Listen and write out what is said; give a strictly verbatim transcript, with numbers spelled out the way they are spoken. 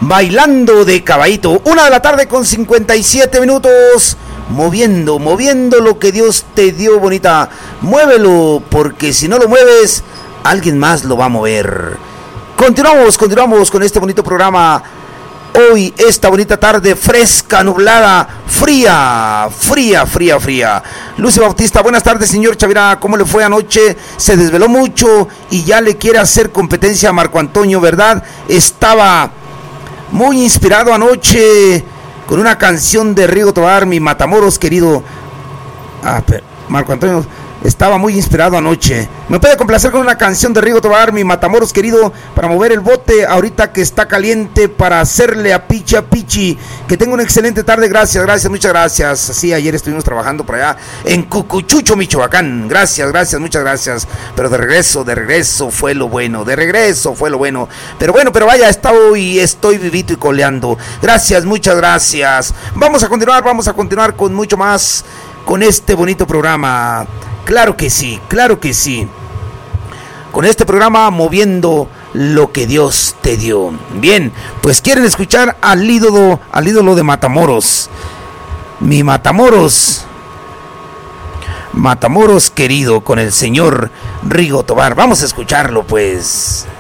Bailando de caballito. Una de la tarde con cincuenta y siete minutos. Moviendo, moviendo lo que Dios te dio, bonita. Muévelo, porque si no lo mueves, alguien más lo va a mover. Continuamos, continuamos con este bonito programa. Hoy, esta bonita tarde fresca, nublada, fría, fría, fría, fría. Lucy Bautista, buenas tardes, señor Chavira. ¿Cómo le fue anoche? Se desveló mucho y ya le quiere hacer competencia a Marco Antonio, ¿verdad? Estaba muy inspirado anoche con una canción de Rigo Tobar, mi Matamoros querido. Ah, pero Marco Antonio estaba muy inspirado anoche. Me puede complacer con una canción de Rigo Tobar, mi Matamoros querido, para mover el bote ahorita que está caliente, para hacerle a pichi a pichi. Que tenga una excelente tarde. Gracias, gracias, muchas gracias. Sí, ayer estuvimos trabajando por allá en Cucuchucho, Michoacán. Gracias, gracias, muchas gracias. Pero de regreso, de regreso fue lo bueno. De regreso fue lo bueno. Pero bueno, pero vaya, estoy, estoy vivito y coleando. Gracias, muchas gracias. Vamos a continuar, vamos a continuar con mucho más con este bonito programa. Claro que sí, claro que sí. Con este programa moviendo lo que Dios te dio. Bien, pues quieren escuchar al ídolo, al ídolo de Matamoros. Mi Matamoros. Matamoros querido, con el señor Rigo Tobar. Vamos a escucharlo, pues.